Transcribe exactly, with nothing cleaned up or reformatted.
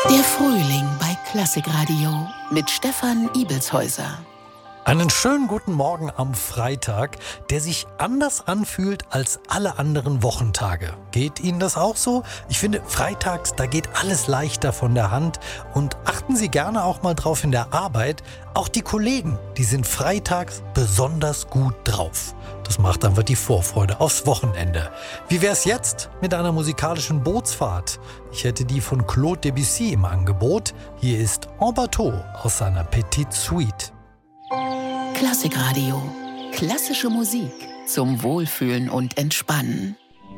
Der Frühling bei Klassikradio mit Stefan Ibelshäuser. Einen schönen guten Morgen am Freitag, der sich anders anfühlt als alle anderen Wochentage. Geht Ihnen das auch so? Ich finde, freitags, da geht alles leichter von der Hand. Und achten Sie gerne auch mal drauf in der Arbeit. Auch die Kollegen, die sind freitags besonders gut drauf. Das macht einfach die Vorfreude aufs Wochenende. Wie wär's jetzt mit einer musikalischen Bootsfahrt? Ich hätte die von Claude Debussy im Angebot. Hier ist En Bateau aus seiner Petite Suite. Klassikradio. Klassische Musik zum Wohlfühlen und Entspannen.